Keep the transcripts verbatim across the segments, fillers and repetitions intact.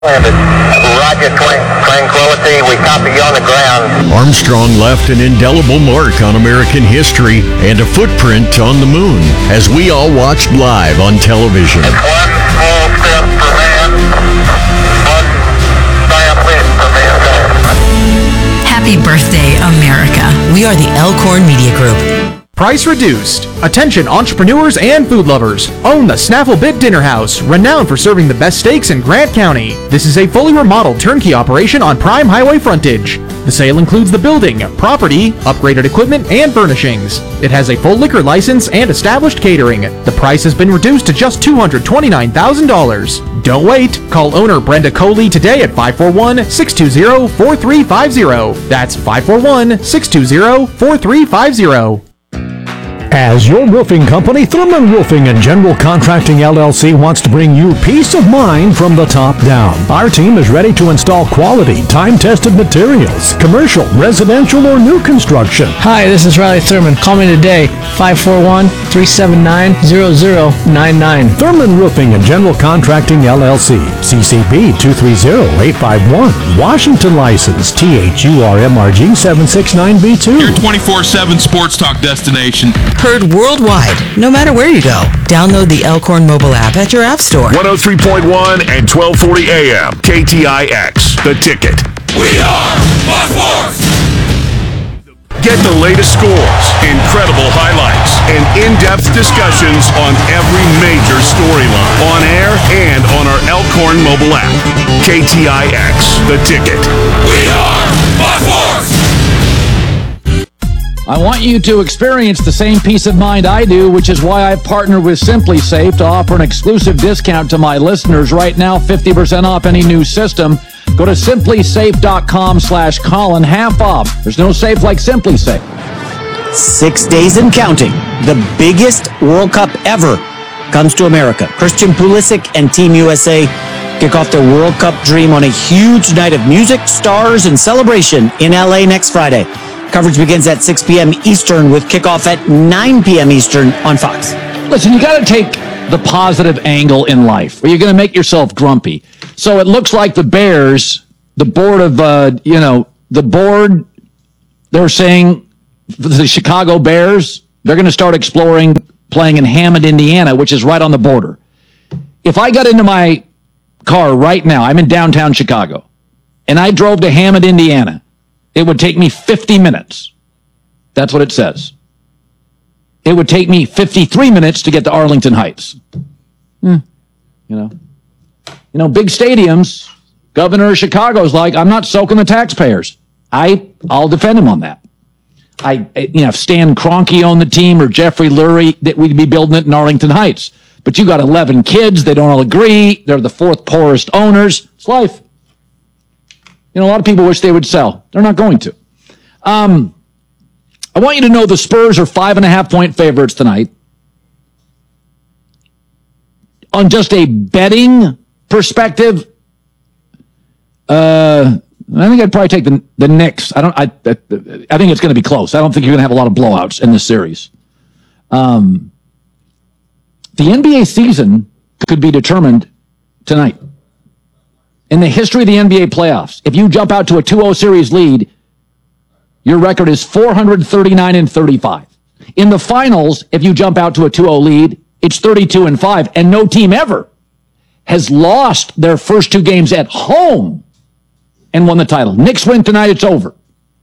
Roger, Tranquility. We copy you on the ground. Armstrong left an indelible mark on American history and a footprint on the moon as we all watched live on television. It's one small step for man, one giant leap for mankind. Happy birthday, America. We are the Elkhorn Media Group. Price reduced. Attention entrepreneurs and food lovers. Own the Snaffle Bit Dinner House, renowned for serving the best steaks in Grant County. This is a fully remodeled turnkey operation on prime highway frontage. The sale includes the building, property, upgraded equipment, and furnishings. It has a full liquor license and established catering. The price has been reduced to just two hundred twenty-nine thousand dollars. Don't wait. Call owner Brenda Coley today at five four one, six two zero, four three five zero. That's five four one, six two zero, four three five zero. As your roofing company, Thurman Roofing and General Contracting L L C wants to bring you peace of mind from the top down. Our team is ready to install quality, time-tested materials, commercial, residential, or new construction. Hi, this is Riley Thurman. Call me today, five four one, three seven nine, zero zero nine nine. Thurman Roofing and General Contracting L L C, C C P two three zero, eight five one, Washington license, T H U R M R G seven six nine B two. Your twenty-four seven sports talk destination. Heard worldwide, no matter where you go. Download the Elkhorn mobile app at your app store. one oh three point one and twelve forty A M, K T I X, The Ticket. We are Buck-Horse! Get the latest scores, incredible highlights, and in-depth discussions on every major storyline, on air and on our Elkhorn mobile app. K T I X, The Ticket. We are Buck-Horse! I want you to experience the same peace of mind I do, which is why I've partnered with SimpliSafe to offer an exclusive discount to my listeners right now, fifty percent off any new system. Go to simplysafe.com slash Colin, half off. There's no safe like SimpliSafe. Six days and counting. The biggest World Cup ever comes to America. Christian Pulisic and Team U S A kick off their World Cup dream on a huge night of music, stars, and celebration in L A next Friday. Coverage begins at six p.m. Eastern with kickoff at nine p.m. Eastern on Fox. Listen, you got to take the positive angle in life, or you're going to make yourself grumpy. So it looks like the Bears, the board of, uh, you know, the board, they're saying the Chicago Bears, they're going to start exploring playing in Hammond, Indiana, which is right on the border. If I got into my car right now, I'm in downtown Chicago, and I drove to Hammond, Indiana, it would take me fifty minutes. That's what it says. It would take me fifty-three minutes to get to Arlington Heights. Hmm. You know, you know, big stadiums. Governor of Chicago's like, I'm not soaking the taxpayers. I, I'll defend him on that. I, you know, if Stan Kroenke owned the team or Jeffrey Lurie, that we'd be building it in Arlington Heights. But you got eleven kids. They don't all agree. They're the fourth poorest owners. It's life. You know, a lot of people wish they would sell. They're not going to. Um, I want you to know the Spurs are five and a half point favorites tonight. On just a betting perspective, uh, I think I'd probably take the the Knicks. I don't. I I, I think it's going to be close. I don't think you're going to have a lot of blowouts in this series. Um, the N B A season could be determined tonight. In the history of the N B A playoffs, if you jump out to a two oh series lead, your record is four thirty-nine and thirty-five. In the finals, if you jump out to a two oh lead, it's thirty-two and five, and no team ever has lost their first two games at home and won the title. Knicks win tonight, it's over.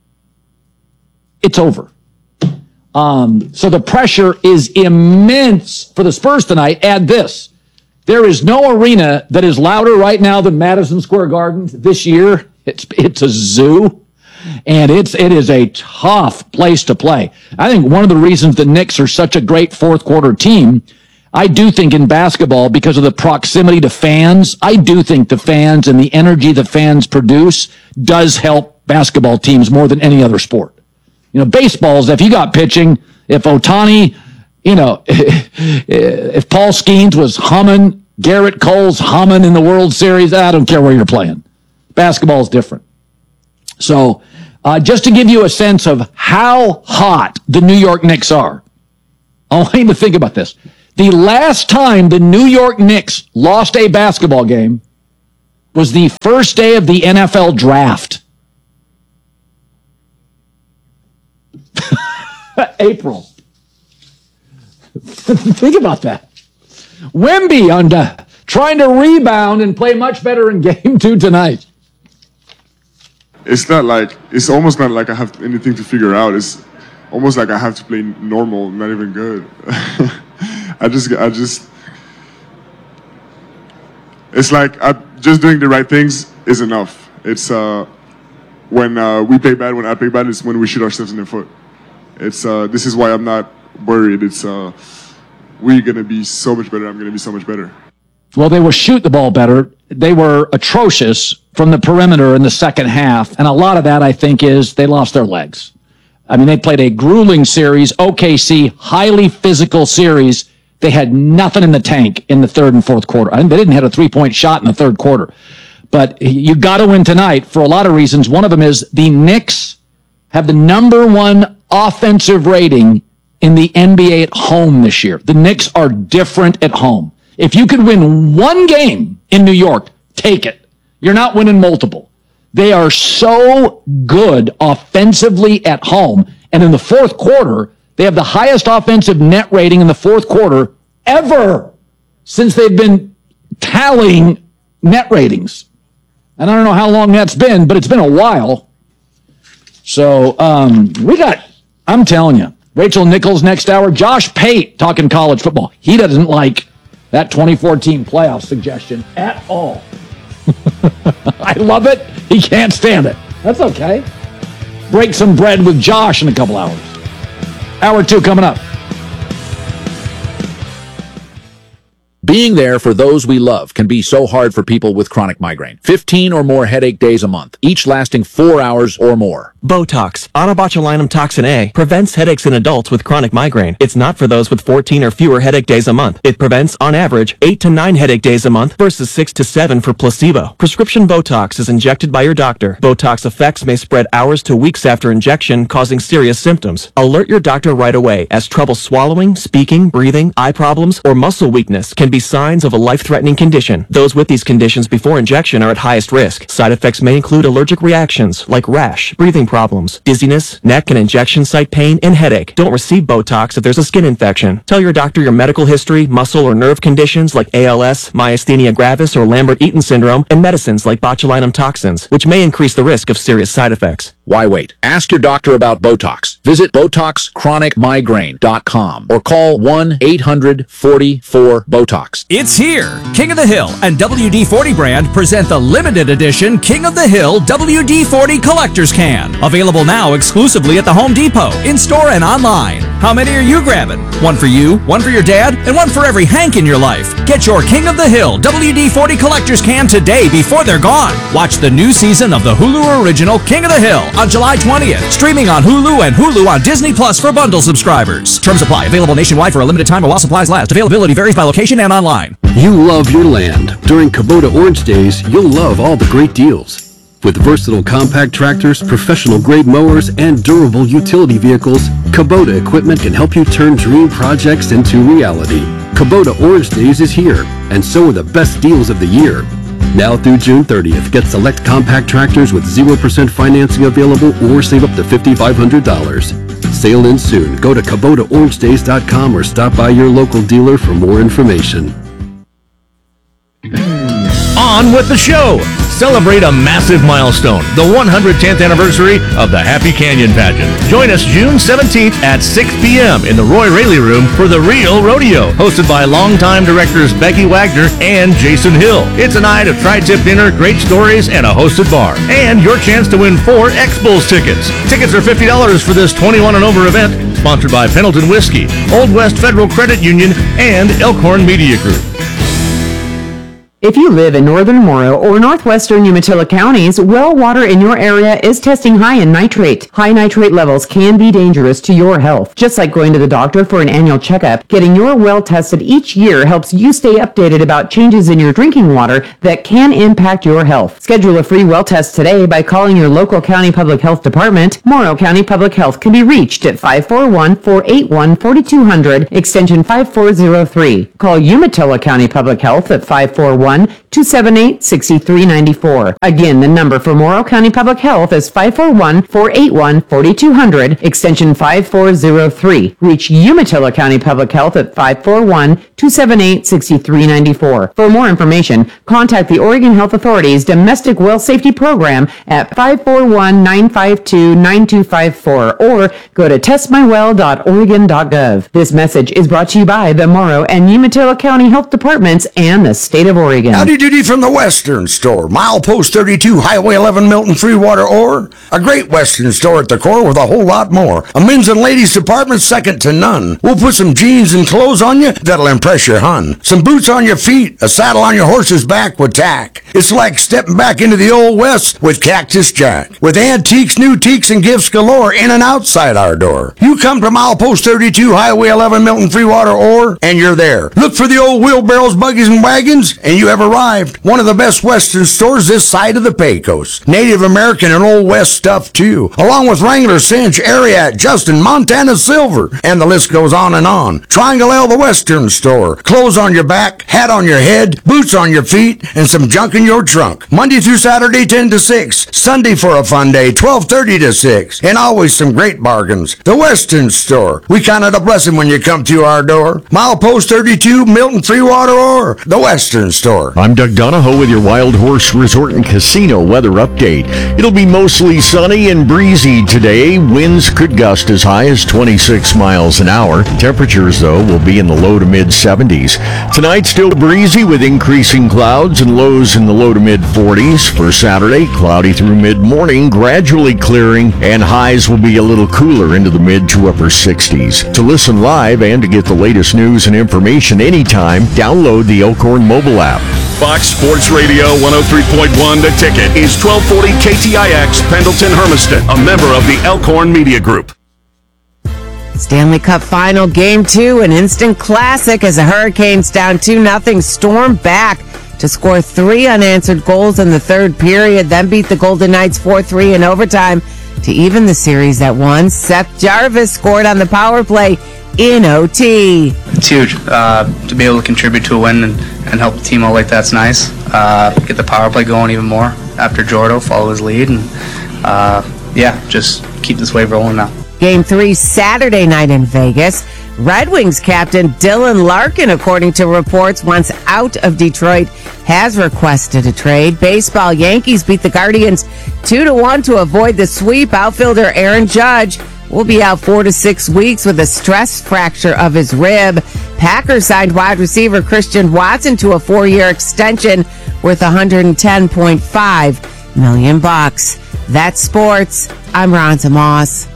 It's over. Um, so the pressure is immense for the Spurs tonight. Add this. There is no arena that is louder right now than Madison Square Garden this year. It's it's a zoo, and it's it is a tough place to play. I think one of the reasons the Knicks are such a great fourth quarter team, I do think in basketball, because of the proximity to fans, I do think the fans and the energy the fans produce does help basketball teams more than any other sport. You know, baseball's, if you got pitching, if Ohtani, you know, if Paul Skeens was humming, Garrett Cole's humming in the World Series, I don't care where you're playing. Basketball is different. So uh, just to give you a sense of how hot the New York Knicks are, I want you to think about this. The last time the New York Knicks lost a basketball game was the first day of the N F L draft. April. Think about that. Wemby on uh, trying to rebound and play much better in game two tonight. It's not like, it's almost not like I have anything to figure out. It's almost like I have to play normal, not even good. I just, I just, it's like I, just doing the right things is enough. It's uh, when uh, we play bad, when I play bad, it's when we shoot ourselves in the foot. It's uh, this is why I'm not worried. It's uh, we're gonna be so much better. I'm gonna be so much better. Well, they will shoot the ball better. They were atrocious from the perimeter in the second half, and a lot of that, I think, is they lost their legs. I mean, they played a grueling series, O K C, highly physical series. They had nothing in the tank in the third and fourth quarter. I mean, they didn't hit a three-point shot in the third quarter. But you got to win tonight for a lot of reasons. One of them is the Knicks have the number one offensive rating in the N B A at home this year. The Knicks are different at home. If you could win one game in New York, take it. You're not winning multiple. They are so good offensively at home. And in the fourth quarter, they have the highest offensive net rating in the fourth quarter ever since they've been tallying net ratings. And I don't know how long that's been, but it's been a while. So um, we got, I'm telling you, Rachel Nichols next hour. Josh Pate talking college football. He doesn't like that twenty fourteen playoff suggestion at all. I love it. He can't stand it. That's okay. Break some bread with Josh in a couple hours. Hour two coming up. Being there for those we love can be so hard for people with chronic migraine. fifteen or more headache days a month, each lasting four hours or more. Botox, onabotulinum toxin A, prevents headaches in adults with chronic migraine. It's not for those with fourteen or fewer headache days a month. It prevents, on average, eight to nine headache days a month versus six to seven for placebo. Prescription Botox is injected by your doctor. Botox effects may spread hours to weeks after injection, causing serious symptoms. Alert your doctor right away, as trouble swallowing, speaking, breathing, eye problems, or muscle weakness can be signs of a life-threatening condition. Those with these conditions before injection are at highest risk. Side effects may include allergic reactions like rash, breathing problems, dizziness, neck and injection site pain, and headache. Don't receive Botox if there's a skin infection. Tell your doctor your medical history, muscle or nerve conditions like A L S, myasthenia gravis, or Lambert-Eaton syndrome, and medicines like botulinum toxins, which may increase the risk of serious side effects. Why wait? Ask your doctor about Botox. Visit Botox Chronic Migraine dot com or call one eight hundred forty-four BOTOX. It's here! King of the Hill and W D forty brand present the limited edition King of the Hill W D forty Collector's Can. Available now exclusively at the Home Depot, in-store and online. How many are you grabbing? One for you, one for your dad, and one for every Hank in your life. Get your King of the Hill W D forty Collector's Can today before they're gone. Watch the new season of the Hulu original King of the Hill on July twentieth. Streaming on Hulu and Hulu on Disney Plus for bundle subscribers. Terms apply. Available nationwide for a limited time while supplies last. Availability varies by location and online. You love your land. During Kubota Orange Days, you'll love all the great deals. With versatile compact tractors, professional-grade mowers, and durable utility vehicles, Kubota equipment can help you turn dream projects into reality. Kubota Orange Days is here, and so are the best deals of the year. Now through June thirtieth, get select compact tractors with zero percent financing available or save up to five thousand five hundred dollars. Sale ends soon. Go to Kubota Orange Days dot com or stop by your local dealer for more information. On with the show! Celebrate a massive milestone, the one hundred tenth anniversary of the Happy Canyon Pageant. Join us June seventeenth at six p.m. in the Roy Raley Room for The Real Rodeo, hosted by longtime directors Becky Wagner and Jason Hill. It's a night of tri-tip dinner, great stories, and a hosted bar. And your chance to win four X-Bulls tickets. Tickets are fifty dollars for this twenty-one and over event, sponsored by Pendleton Whiskey, Old West Federal Credit Union, and Elkhorn Media Group. If you live in northern Morrow or northwestern Umatilla counties, well water in your area is testing high in nitrate. High nitrate levels can be dangerous to your health. Just like going to the doctor for an annual checkup, getting your well tested each year helps you stay updated about changes in your drinking water that can impact your health. Schedule a free well test today by calling your local county public health department. Morrow County Public Health can be reached at five four one, four eight one, four two zero zero, extension five four zero three. Call Umatilla County Public Health at five four one, one, two seven eight, six three nine four. Again, the number for Morrow County Public Health is five four one, four eight one, four two zero zero, extension five four zero three. Reach Umatilla County Public Health at five four one, two seven eight, six three nine four. For more information, contact the Oregon Health Authority's Domestic Well Safety Program at five four one, nine five two, nine two five four or go to test my well dot oregon dot gov. This message is brought to you by the Morrow and Umatilla County Health Departments and the state of Oregon. Howdy doody from the Western Store. Milepost thirty-two, Highway eleven, Milton Freewater Ore. A great Western store at the core with a whole lot more. A men's and ladies department second to none. We'll put some jeans and clothes on you that'll impress your hun. Some boots on your feet, a saddle on your horse's back with tack. It's like stepping back into the old West with Cactus Jack. With antiques, new teaks, and gifts galore in and outside our door. You come to Milepost thirty-two, Highway eleven, Milton Freewater Ore, and you're there. Look for the old wheelbarrows, buggies, and wagons, and you have arrived. One of the best Western stores this side of the Pecos. Native American and Old West stuff, too. Along with Wrangler, Cinch, Ariat, Justin, Montana Silver, and the list goes on and on. Triangle L, the Western Store. Clothes on your back, hat on your head, boots on your feet, and some junk in your trunk. Monday through Saturday, ten to six. Sunday for a fun day, twelve thirty to six. And always some great bargains. The Western Store. We count it a blessing when you come through our door. Milepost thirty-two, Milton Freewater Ore. The Western Store. I'm Doug Donahoe with your Wild Horse Resort and Casino weather update. It'll be mostly sunny and breezy today. Winds could gust as high as twenty-six miles an hour. Temperatures, though, will be in the low to mid seventies. Tonight, still breezy with increasing clouds and lows in the low to mid forties. For Saturday, cloudy through mid-morning, gradually clearing, and highs will be a little cooler into the mid to upper sixties. To listen live and to get the latest news and information anytime, download the Elkhorn mobile app. Fox Sports Radio one oh three point one The Ticket is twelve forty K T I X Pendleton Hermiston, a member of the Elkhorn Media Group. Stanley Cup Final Game two, an instant classic as the Hurricanes down two nothing storm back to score three unanswered goals in the third period, then beat the Golden Knights four three in overtime to even the series at one. Seth Jarvis scored on the power play in O T. It's huge. Uh, to be able to contribute to a win and, and help the team out like that's nice. Uh, get the power play going even more after Jordo follow his lead, and uh, yeah, just keep this wave rolling now. Game three Saturday night in Vegas. Red Wings captain Dylan Larkin, according to reports, once out of Detroit, has requested a trade. Baseball, Yankees beat the Guardians two to one to avoid the sweep. Outfielder Aaron Judge will be out four to six weeks with a stress fracture of his rib. Packers signed wide receiver Christian Watson to a four-year extension worth one hundred ten point five million bucks. That's sports. I'm Ronza Moss.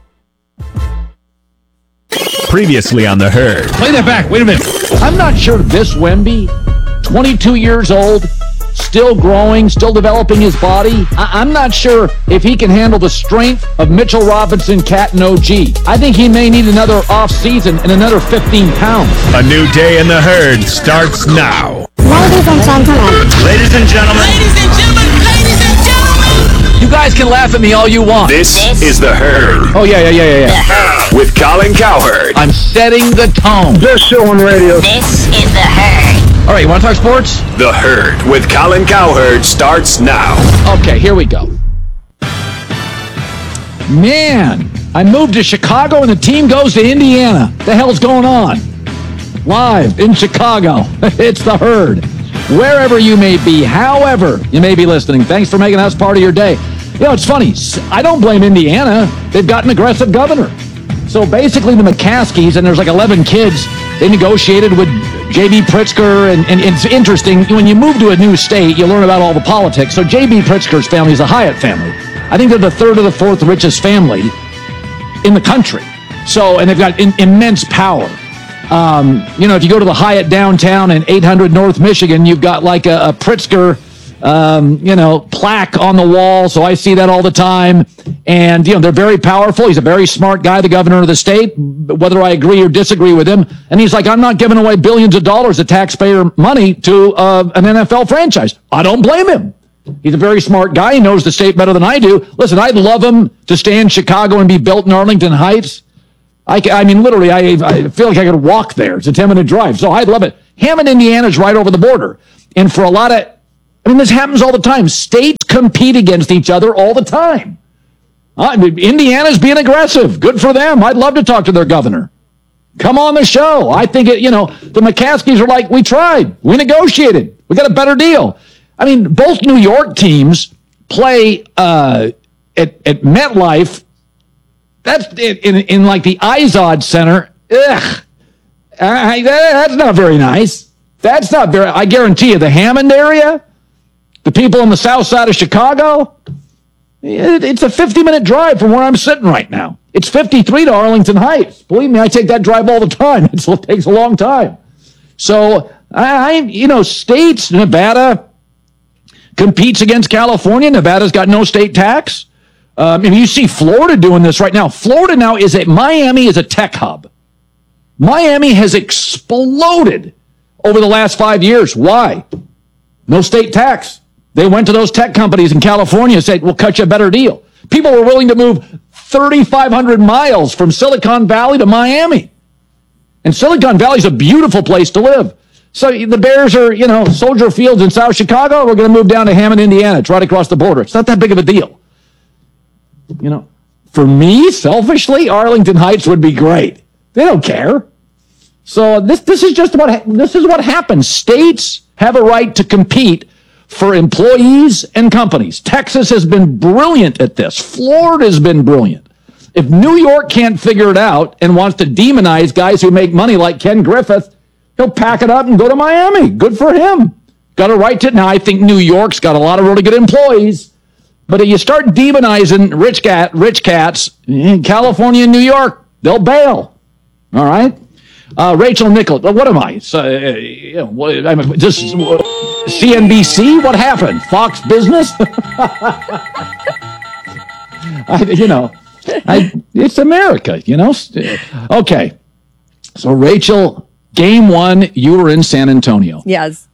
Previously on The Herd. Play that back. Wait a minute. I'm not sure this Wemby, twenty-two years old, still growing, still developing his body. I- I'm not sure if he can handle the strength of Mitchell Robinson, Cat, and O G. I think he may need another off season and another fifteen pounds. A new day in The Herd starts now. Ladies and gentlemen. Ladies and gentlemen. Ladies and gentlemen. Ladies and gentlemen. You guys can laugh at me all you want. This, this is The Herd. Oh, yeah, yeah, yeah, yeah, yeah. With Colin Cowherd. I'm setting the tone. This show on radio. This is The Herd. All right, you want to talk sports? The Herd with Colin Cowherd starts now. Okay, here we go. Man, I moved to Chicago and the team goes to Indiana. The hell's going on? Live in Chicago, it's The Herd. Wherever you may be, however you may be listening, thanks for making us part of your day. You know, it's funny. I don't blame Indiana. They've got an aggressive governor. So basically the McCaskies, and there's like eleven kids, they negotiated with J B. Pritzker, and, and it's interesting. When you move to a new state, you learn about all the politics. So J B. Pritzker's family is a Hyatt family. I think they're the third or the fourth richest family in the country. So, and they've got in, immense power. Um, you know, if you go to the Hyatt downtown in eight hundred North Michigan, you've got like a, a Pritzker, um, you know, plaque on the wall. So I see that all the time. And, you know, they're very powerful. He's a very smart guy, the governor of the state, whether I agree or disagree with him. And he's like, I'm not giving away billions of dollars of taxpayer money to uh, an N F L franchise. I don't blame him. He's a very smart guy. He knows the state better than I do. Listen, I'd love him to stay in Chicago and be built in Arlington Heights. I, I mean, literally, I, I feel like I could walk there. It's a ten-minute drive, so I'd love it. Hammond, Indiana is right over the border. And for a lot of, I mean, this happens all the time. States compete against each other all the time. Uh, Indiana's being aggressive. Good for them. I'd love to talk to their governor. Come on the show. I think, it, you know, the McCaskies are like, we tried. We negotiated. We got a better deal. I mean, both New York teams play uh, at, at MetLife. That's in, in, in like the Izod Center. Ugh. I, that's not very nice. That's not very, I guarantee you, the Hammond area, the people on the south side of Chicago, it, it's a fifty-minute drive from where I'm sitting right now. It's fifty-three to Arlington Heights. Believe me, I take that drive all the time. It's, it takes a long time. So, I, I, you know, states, Nevada competes against California. Nevada's got no state tax. Um, and you see Florida doing this right now. Florida now is a, Miami is a tech hub. Miami has exploded over the last five years. Why? No state tax. They went to those tech companies in California and said, we'll cut you a better deal. People were willing to move thirty-five hundred miles from Silicon Valley to Miami. And Silicon Valley is a beautiful place to live. So the Bears are, you know, Soldier Fields in South Chicago. We're going to move down to Hammond, Indiana. It's right across the border. It's not that big of a deal. You know, for me, selfishly, Arlington Heights would be great. They don't care. So this this is just what this is what happens. States have a right to compete for employees and companies. Texas has been brilliant at this. Florida's been brilliant. If New York can't figure it out and wants to demonize guys who make money like Ken Griffith, he'll pack it up and go to Miami. Good for him. Got a right to. Now I think New York's got a lot of really good employees. But if you start demonizing rich cat, rich cats in California and New York, they'll bail. All right? Uh, Rachel Nichols. What am I? So, uh, you know, what, I'm just uh, C N B C? What happened? Fox Business? I, you know, I, it's America, you know? Okay. So, Rachel, game one, you were in San Antonio. Yes.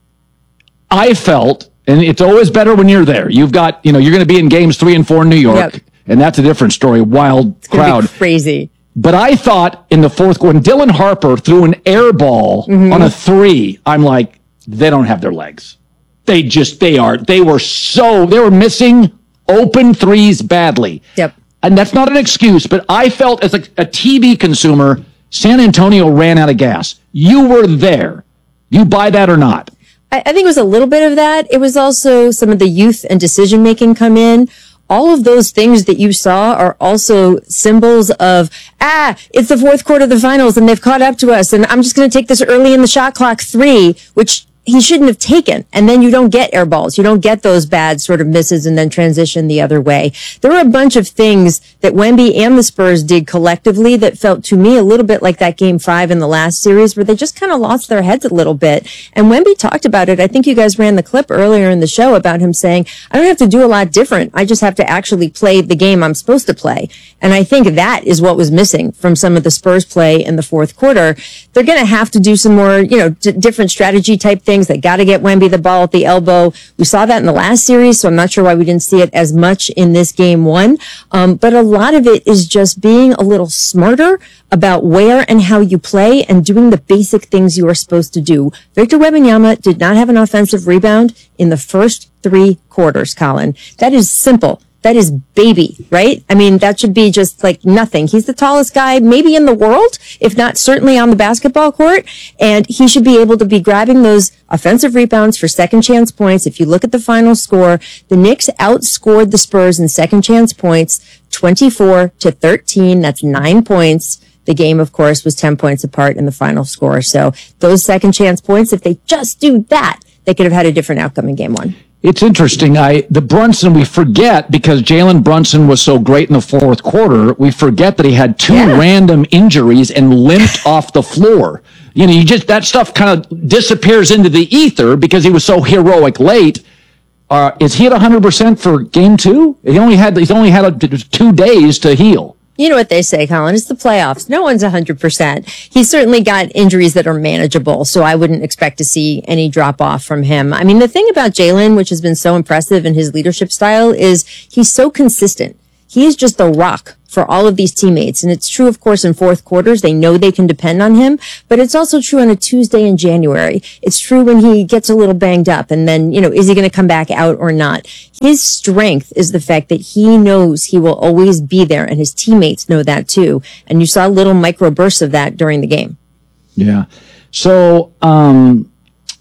I felt, and it's always better when you're there. You've got, you know, you're going to be in games three and four in New York, yep. and that's a different story. Wild it's gonna crowd. Be crazy. But I thought in the fourth quarter, when Dylan Harper threw an air ball mm-hmm. on a three, I'm like, they don't have their legs. They just, they are, they were so, they were missing open threes badly. Yep. And that's not an excuse, but I felt as a, a T V consumer, San Antonio ran out of gas. You were there. You buy that or not? I, I think it was a little bit of that. It was also some of the youth and decision making come in. All of those things that you saw are also symbols of, ah, it's the fourth quarter of the finals and they've caught up to us and I'm just going to take this early in the shot clock three, which he shouldn't have taken. And then you don't get air balls. You don't get those bad sort of misses and then transition the other way. There were a bunch of things that Wemby and the Spurs did collectively that felt to me a little bit like that game five in the last series where they just kind of lost their heads a little bit. And Wemby talked about it. I think you guys ran the clip earlier in the show about him saying, I don't have to do a lot different. I just have to actually play the game I'm supposed to play. And I think that is what was missing from some of the Spurs play in the fourth quarter. They're going to have to do some more, you know, d- different strategy type things. They got to get Wemby the ball at the elbow. We saw that in the last series, so I'm not sure why we didn't see it as much in this game one. Um, but a lot of it is just being a little smarter about where and how you play and doing the basic things you are supposed to do. Victor Wembanyama did not have an offensive rebound in the first three quarters, Colin. That is simple. That is baby, right? I mean, that should be just like nothing. He's the tallest guy maybe in the world, if not certainly on the basketball court. And he should be able to be grabbing those offensive rebounds for second chance points. If you look at the final score, the Knicks outscored the Spurs in second chance points twenty-four to thirteen. That's nine points. The game, of course, was ten points apart in the final score. So those second chance points, if they just do that, they could have had a different outcome in game one. It's interesting. I the Brunson, we forget because Jalen Brunson was so great in the fourth quarter, we forget that he had two yeah. random injuries and limped off the floor. You know, you just that stuff kind of disappears into the ether because he was so heroic late. Uh, is he at one hundred percent for game two? He only had he's only had a, two days to heal. You know what they say, Colin, it's the playoffs. No one's one hundred percent. He's certainly got injuries that are manageable, so I wouldn't expect to see any drop off from him. I mean, the thing about Jalen, which has been so impressive in his leadership style, is he's so consistent. He's just the rock for all of these teammates. And it's true, of course, in fourth quarters. They know they can depend on him, but it's also true on a Tuesday in January. It's true when he gets a little banged up and then, you know, is he going to come back out or not? His strength is the fact that he knows he will always be there, and his teammates know that too. And you saw little micro bursts of that during the game. Yeah. So, um,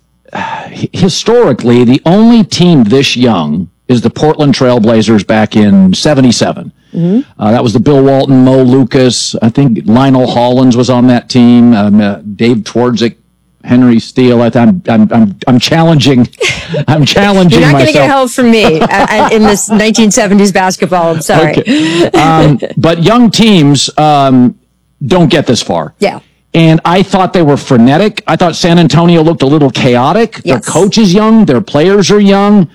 historically, the only team this young is the Portland Trail Blazers back in seventy-seven. Mm-hmm. Uh, that was the Bill Walton, Mo Lucas. I think Lionel Hollins was on that team. Um, uh, Dave Twardzik, Henry Steele. I th- I'm, I'm, I'm, I'm challenging. I'm challenging You're not myself. going to get help from me uh, in this nineteen seventies basketball. I'm sorry. Okay. Um, but young teams um, don't get this far. Yeah. And I thought they were frenetic. I thought San Antonio looked a little chaotic. Yes. Their coach is young. Their players are young.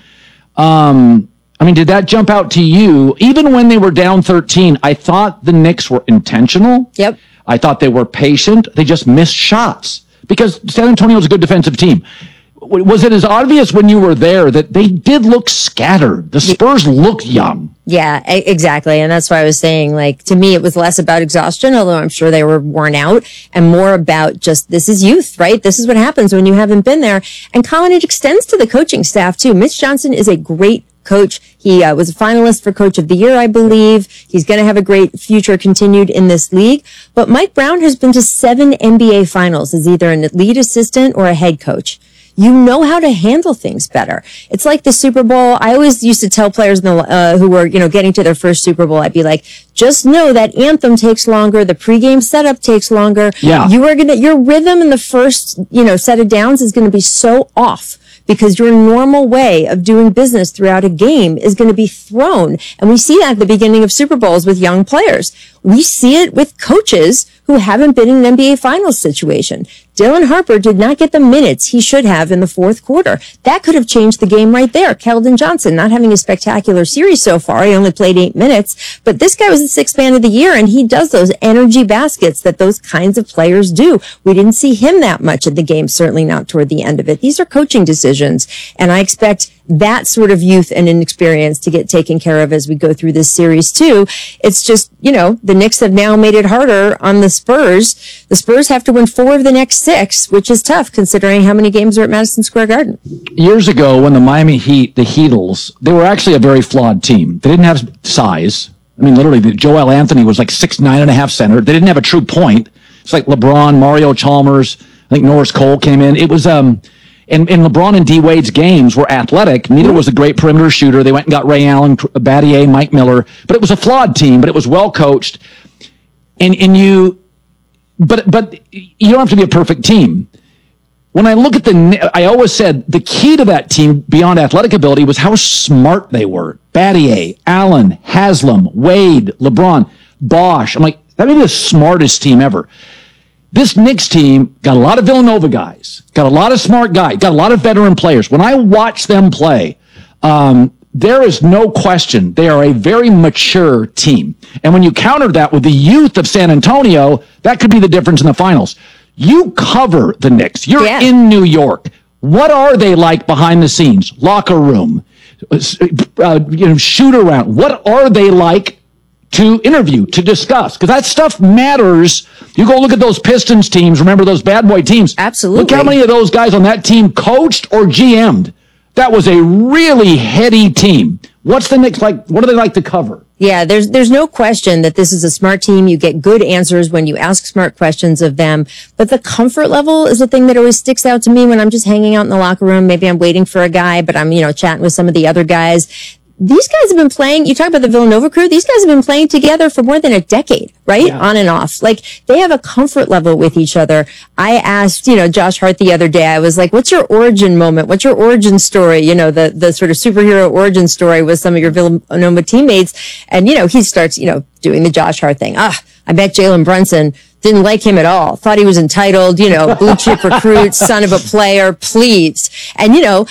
Um, I mean, did that jump out to you? Even when they were down thirteen, I thought the Knicks were intentional. Yep. I thought they were patient. They just missed shots because San Antonio is a good defensive team. Was it as obvious when you were there that they did look scattered? The Spurs looked young. Yeah, e- exactly. And that's why I was saying, like, to me, it was less about exhaustion, although I'm sure they were worn out, and more about just, this is youth, right? This is what happens when you haven't been there. And Colin, it extends to the coaching staff too. Mitch Johnson is a great coach. He uh, was a finalist for Coach of the Year, I believe. He's going to have a great future continued in this league. But Mike Brown has been to seven N B A finals as either an lead assistant or a head coach. You know how to handle things better. It's like the Super Bowl. I always used to tell players in the, uh, who were, you know, getting to their first Super Bowl, I'd be like, just know that anthem takes longer. The pregame setup takes longer. Yeah. You are going to, your rhythm in the first, you know, set of downs is going to be so off, because your normal way of doing business throughout a game is going to be thrown. And we see that at the beginning of Super Bowls with young players. We see it with coaches who haven't been in an N B A Finals situation. Dylan Harper did not get the minutes he should have in the fourth quarter. That could have changed the game right there. Keldon Johnson not having a spectacular series so far. He only played eight minutes, but this guy was the sixth man of the year, and he does those energy baskets that those kinds of players do. We didn't see him that much in the game, certainly not toward the end of it. These are coaching decisions, and I expect that sort of youth and inexperience to get taken care of as we go through this series too. It's just, you know, the Knicks have now made it harder on the Spurs. The Spurs have to win four of the next six, which is tough considering how many games are at Madison Square Garden. Years ago, when the Miami Heat, the Heatles, they were actually a very flawed team. They didn't have size. I mean, literally, Joel Anthony was like six, nine and a half center. They didn't have a true point. It's like LeBron, Mario Chalmers, I think Norris Cole came in. It was, um, And, and LeBron and D Wade's games were athletic. Neither was a great perimeter shooter. They went and got Ray Allen, Battier, Mike Miller. But it was a flawed team, but it was well coached. And, and you, but, but you don't have to be a perfect team. When I look at the, I always said the key to that team beyond athletic ability was how smart they were. Battier, Allen, Haslam, Wade, LeBron, Bosch. I'm like, that may be the smartest team ever. This Knicks team got a lot of Villanova guys, got a lot of smart guys, got a lot of veteran players. When I watch them play, um, there is no question they are a very mature team. And when you counter that with the youth of San Antonio, that could be the difference in the finals. You cover the Knicks. You're yeah. in New York. What are they like behind the scenes? Locker room, uh, you know, shoot around. What are they like to interview, to discuss? Because that stuff matters. You go look at those Pistons teams. Remember those bad boy teams? Absolutely. Look how many of those guys on that team coached or G M'd. That was a really heady team. What's the Knicks like? What do they like to cover? Yeah, there's there's no question that this is a smart team. You get good answers when you ask smart questions of them. But the comfort level is the thing that always sticks out to me when I'm just hanging out in the locker room. Maybe I'm waiting for a guy, but I'm, you know, chatting with some of the other guys. These guys have been playing, you talk about the Villanova crew, these guys have been playing together for more than a decade, right? Yeah. On and off. Like, they have a comfort level with each other. I asked, you know, Josh Hart the other day, I was like, what's your origin moment? What's your origin story? You know, the, the sort of superhero origin story with some of your Villanova teammates. And, you know, he starts, you know, doing the Josh Hart thing. Ah, I bet Jalen Brunson didn't like him at all. Thought he was entitled, you know, blue chip recruit, son of a player, please. And, you know,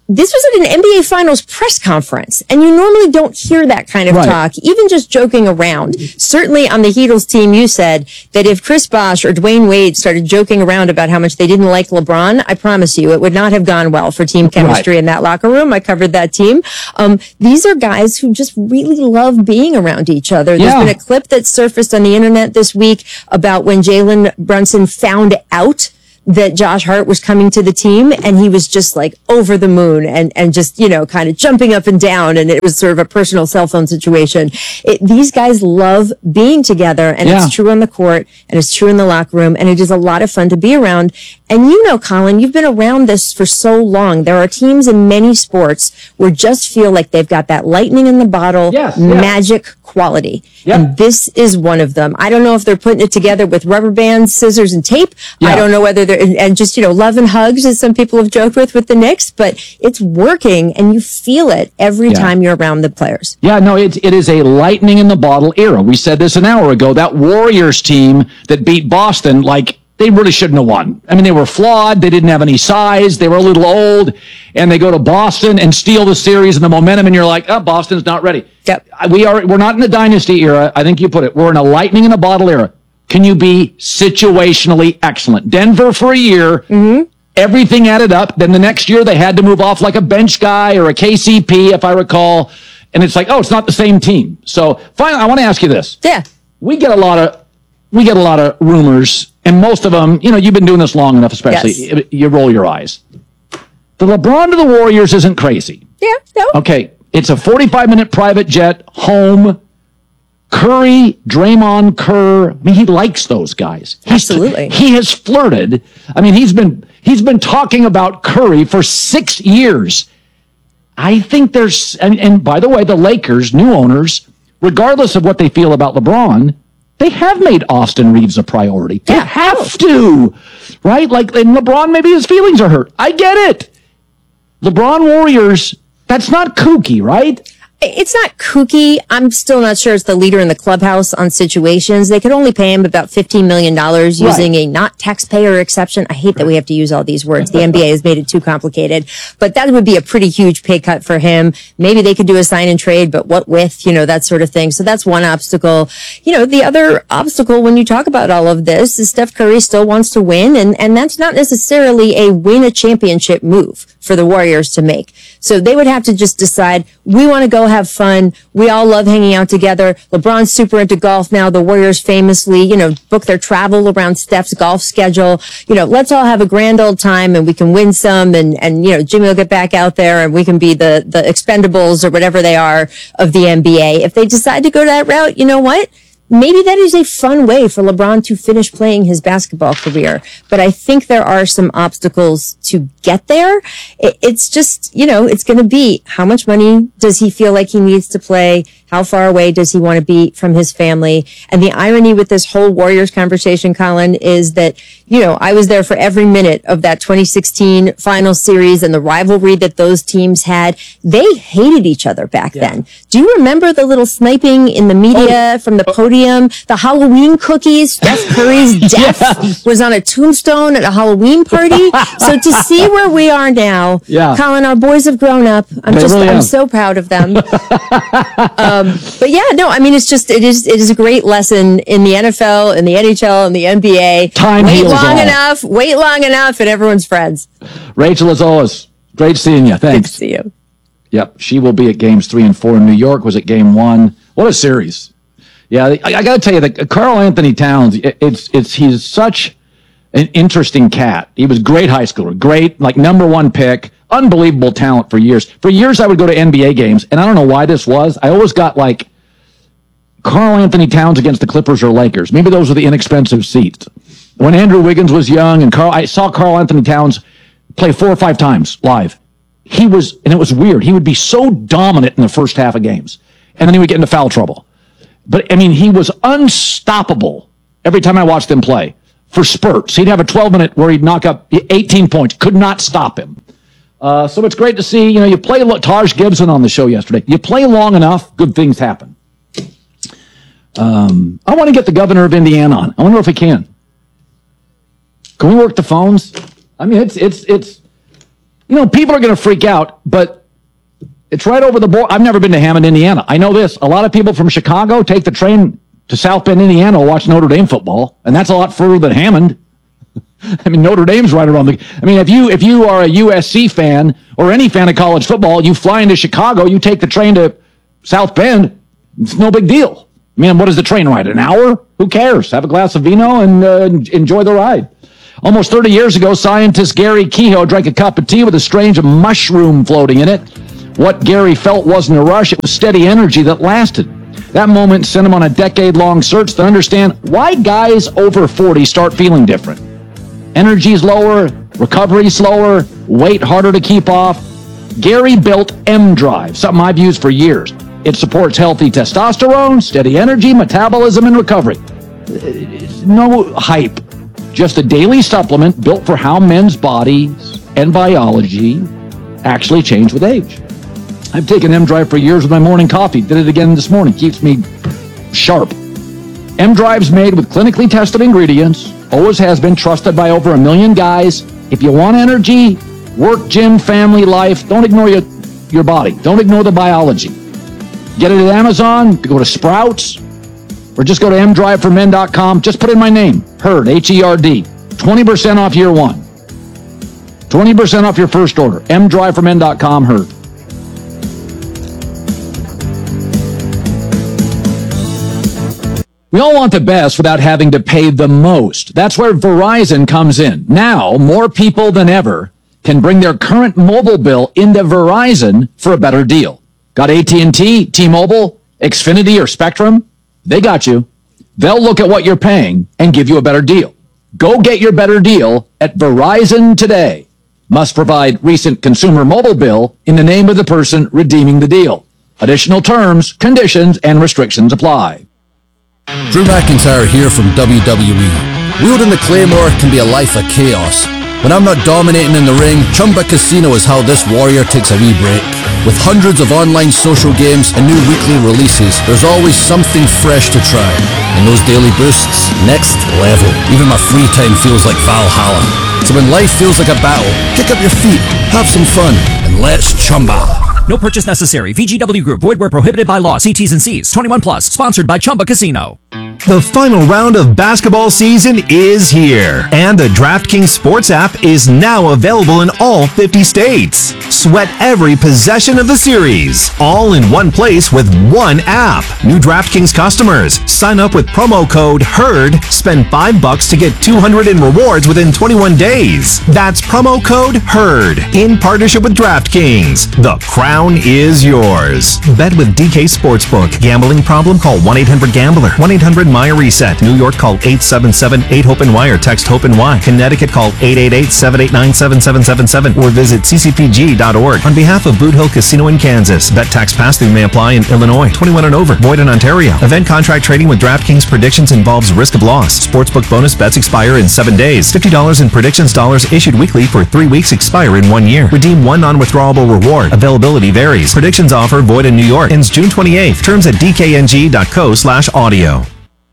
this was at an N B A Finals press conference, and you normally don't hear that kind of Right. talk, even just joking around. Certainly on the Heatles team, you said that if Chris Bosh or Dwayne Wade started joking around about how much they didn't like LeBron, I promise you it would not have gone well for team chemistry Right. in that locker room. I covered that team. Um, these are guys who just really love being around each other. There's Yeah. been a clip that surfaced on the internet this week about when Jalen Brunson found out that Josh Hart was coming to the team, and he was just like over the moon and, and just, you know, kind of jumping up and down. And it was sort of a personal cell phone situation. It, these guys love being together, and Yeah. it's true on the court and it's true in the locker room. And it is a lot of fun to be around. And you know, Colin, you've been around this for so long. There are teams in many sports where just feel like they've got that lightning in the bottle Yes, yes. magic quality. Yep. And this is one of them. I don't know if they're putting it together with rubber bands, scissors, and tape. Yeah. I don't know whether they're, and, and just, you know, love and hugs, as some people have joked with with the Knicks, but it's working, and you feel it every Yeah. time you're around the players. Yeah, no, it, it is a lightning in the bottle era. We said this an hour ago. That Warriors team that beat Boston, like, they really shouldn't have won. I mean, they were flawed. They didn't have any size. They were a little old. And they go to Boston and steal the series and the momentum, and you're like, oh, Boston's not ready. Yep. We are, we're not in the dynasty era. I think you put it. We're in a lightning in a bottle era. Can you be situationally excellent? Denver for a year. Mm-hmm. Everything added up. Then the next year they had to move off like a bench guy or a K C P, if I recall. And it's like, oh, it's not the same team. So finally, I want to ask you this. Yeah. We get a lot of, we get a lot of rumors, and most of them, you know, you've been doing this long enough, especially, Yes. you roll your eyes. The LeBron to the Warriors isn't crazy. Yeah, no. Okay, it's a forty-five minute private jet home. Curry, Draymond, Kerr. I mean, he likes those guys. He's, Absolutely. He has flirted. I mean, he's been he's been talking about Curry for six years. I think there's, and, and by the way, the Lakers, new owners, regardless of what they feel about LeBron, they have made Austin Reeves a priority. They Yeah. have to, right? Like, and LeBron, maybe his feelings are hurt. I get it. LeBron Warriors, that's not kooky, right? It's not kooky. I'm still not sure it's the leader in the clubhouse on situations. They could only pay him about fifteen million dollars using Right. a not taxpayer exception. I hate that we have to use all these words. The N B A has made it too complicated, but that would be a pretty huge pay cut for him. Maybe they could do a sign and trade, but what with, you know, that sort of thing. So that's one obstacle. You know, the other obstacle when you talk about all of this is Steph Curry still wants to win, and, and that's not necessarily a win a championship move for the Warriors to make. So they would have to just decide, we want to go have fun. We all love hanging out together. LeBron's super into golf now. The Warriors famously, you know, book their travel around Steph's golf schedule. You know, let's all have a grand old time, and we can win some, and, and, you know, Jimmy will get back out there, and we can be the, the expendables or whatever they are of the N B A. If they decide to go that route, you know what? Maybe that is a fun way for LeBron to finish playing his basketball career. But I think there are some obstacles to get there. It, it's just, you know, it's going to be how much money does he feel like he needs to play? How far away does he want to be from his family? And the irony with this whole Warriors conversation, Colin, is that, you know, I was there for every minute of that twenty sixteen final series and the rivalry that those teams had. They hated each other back then. Do you remember the little sniping in the media from the podium? The Halloween cookies? Steph Curry's death Yes. was on a tombstone at a Halloween party. So to see where we are now, Yeah. Colin, our boys have grown up. I'm They just, really I'm have. so proud of them. um, but yeah, no, I mean, it's just, it is, it is a great lesson in the N F L, in the N H L, in the N B A. Time wait heals long all. enough, wait long enough, and everyone's friends. Rachel, as always, great seeing you. Good Thanks. to see you. Yep, she will be at games three and four in New York. Was at game one. What a series! Yeah, I, I got to tell you that Karl Anthony Towns. It, it's it's he's such an interesting cat. He was great high schooler, great like number one pick, unbelievable talent for years. For years, I would go to N B A games, and I don't know why this was. I always got like Karl Anthony Towns against the Clippers or Lakers. Maybe those were the inexpensive seats. When Andrew Wiggins was young, and Carl, I saw Karl Anthony Towns play four or five times live. He was, and it was weird. He would be so dominant in the first half of games, and then he would get into foul trouble. But I mean, he was unstoppable every time I watched him play for spurts. He'd have a twelve minute where he'd knock up eighteen points, could not stop him. Uh, so it's great to see, you know, you play, Taj Gibson on the show yesterday. You play long enough, good things happen. Um, I want to get the governor of Indiana on. I wonder if we can. Can we work the phones? I mean, it's, it's, it's, You know, people are going to freak out, but it's right over the board. I've never been to Hammond, Indiana. I know this. A lot of people from Chicago take the train to South Bend, Indiana to watch Notre Dame football, and that's a lot further than Hammond. I mean, Notre Dame's right around the... I mean, if you if you are a U S C fan or any fan of college football, you fly into Chicago, you take the train to South Bend, it's no big deal. I mean, what is the train ride? An hour? Who cares? Have a glass of vino and uh, enjoy the ride. Almost thirty years ago, scientist Gary Kehoe drank a cup of tea with a strange mushroom floating in it. What Gary felt wasn't a rush, it was steady energy that lasted. That moment sent him on a decade-long search to understand why guys over forty start feeling different. Energy's lower, recovery slower, weight harder to keep off. Gary built M-Drive, something I've used for years. It supports healthy testosterone, steady energy, metabolism, and recovery. No hype, just a daily supplement built for how men's bodies and biology actually change with age. I've taken M-Drive for years with my morning coffee. Did it again this morning. Keeps me sharp. M-Drive's made with clinically tested ingredients. Always has been trusted by over a million guys. If you want energy, work, gym, family, life, don't ignore your, your body. Don't ignore the biology. Get it at Amazon, go to Sprouts, or just go to m drive for men dot com. Just put in my name, Herd, H E R D. twenty percent off year one. twenty percent off your first order. m drive for men dot com, Herd. We all want the best without having to pay the most. That's where Verizon comes in. Now, more people than ever can bring their current mobile bill into Verizon for a better deal. Got A T and T, T-Mobile, Xfinity, or Spectrum? They got you. They'll look at what you're paying and give you a better deal. Go get your better deal at Verizon today. Must provide recent consumer mobile bill in the name of the person redeeming the deal. Additional terms, conditions, and restrictions apply. Drew McIntyre here from W W E. Wielding the Claymore can be a life of chaos. When I'm not dominating in the ring, Chumba Casino is how this warrior takes a wee break. With hundreds of online social games and new weekly releases, there's always something fresh to try. And those daily boosts, next level. Even my free time feels like Valhalla. So when life feels like a battle, kick up your feet, have some fun, and let's Chumba. No purchase necessary. V G W Group. Void where prohibited by law. See T's and C's. twenty-one plus. Sponsored by Chumba Casino. The final round of basketball season is here, and the DraftKings Sports app is now available in all fifty states. Sweat every possession of the series, all in one place with one app. New DraftKings customers, sign up with promo code HERD, spend five bucks to get two hundred in rewards within twenty-one days. That's promo code HERD, in partnership with DraftKings. The crown is yours. Bet with D K Sportsbook. Gambling problem? Call one eight hundred gambler. one eight hundred M Y reset. New York, call eight seven seven eight hope N Y or text HOPE-NY. Connecticut, call eight eight eight seven eight nine seven seven seven seven or visit c c p g dot org. On behalf of Boot Hill Casino in Kansas, bet tax pass-through may apply in Illinois. twenty-one and over. Void in Ontario. Event contract trading with DraftKings predictions involves risk of loss. Sportsbook bonus bets expire in seven days. fifty dollars in predictions dollars issued weekly for three weeks expire in one year. Redeem one non-withdrawable reward. Availability varies. Predictions offer void in New York. Ends June twenty-eighth. Terms at d k n g dot co slash audio.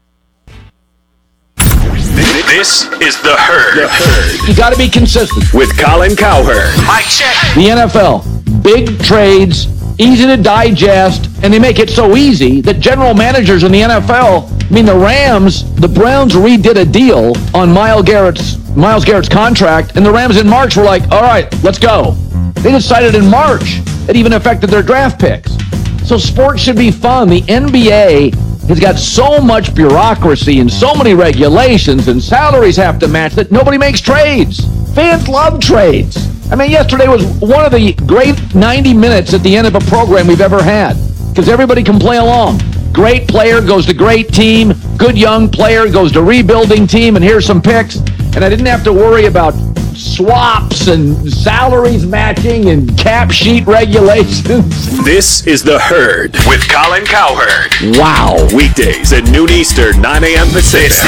This is The Herd. The Herd. You got to be consistent. With Colin Cowherd. Mike check. The N F L. Big trades, easy to digest, and they make it so easy that general managers in the N F L, I mean, the Rams, the Browns redid a deal on Myles Garrett's, Myles Garrett's contract, and the Rams in March were like, all right, let's go. They decided in March. It even affected their draft picks. So sports should be fun. The N B A has got so much bureaucracy and so many regulations and salaries have to match that nobody makes trades. Fans love trades. I mean, yesterday was one of the great ninety minutes at the end of a program we've ever had because everybody can play along. Great player goes to great team. Good young player goes to rebuilding team, and here's some picks. And I didn't have to worry about swaps and salaries matching and cap sheet regulations. This is The Herd with Colin Cowherd. Wow. Weekdays at noon Eastern, nine a.m. Pacific. This is